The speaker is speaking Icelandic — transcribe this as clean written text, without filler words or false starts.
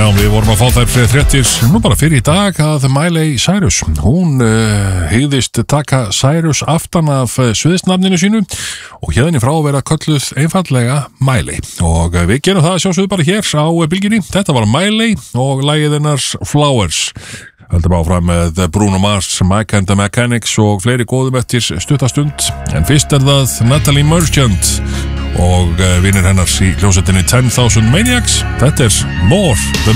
við vorum að fá þær fréttir nú bara fyrir í dag að Miley Cyrus, hún hygðist taka Cyrus aftan af sviðsnafninu sínu og hérðinni frá að vera kölluð einfallega Miley og við gerum það sjálfsögðu bara hér á bylginni. Þetta var Miley og lagið hennar Flowers. Höldum áfram með Bruno Mars, Mike and the Mechanics og fleiri góðum eftir stuttastund en fyrst það Natalie Merchant og vinir hennar í hljómsveitinni 10,000 Maniacs. Þetta More Than